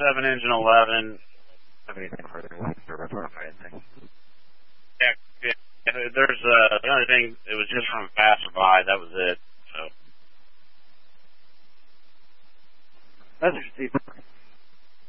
engine 11. Have anything further left or report or anything? Yeah. There's the only thing, it was just from a passerby, that was it. So. That's Steve.